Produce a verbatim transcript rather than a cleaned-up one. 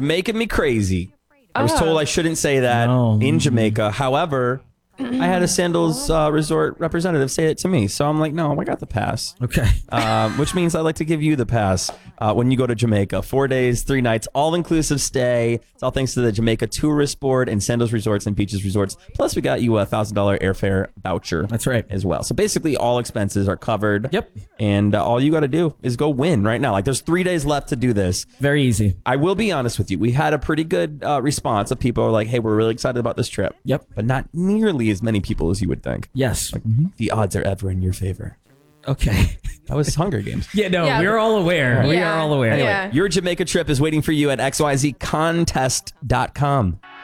making me crazy. I was told I shouldn't say that No. in Jamaica. However, I had a Sandals uh, Resort representative say it to me. So I'm like, no, I got the pass. Okay. Um, which means I'd like to give you the pass uh, when you go to Jamaica. Four days, three nights, all-inclusive stay. It's all thanks to the Jamaica Tourist Board and Sandals Resorts and Beaches Resorts. Plus, we got you a one thousand dollars airfare voucher. That's right. As well. So basically, all expenses are covered. Yep. And uh, all you got to do is go win right now. Like, there's three days left to do this. Very easy. I will be honest with you. We had a pretty good uh, response of people who are like, hey, we're really excited about this trip. Yep. But not nearly as many people as you would think. Yes. Like, the odds are ever in your favor. Okay. That was Hunger Games. Yeah, no, Yeah. we're all aware. We Yeah. are all aware. Anyway, Yeah. your Jamaica trip is waiting for you at X Y Z contest dot com.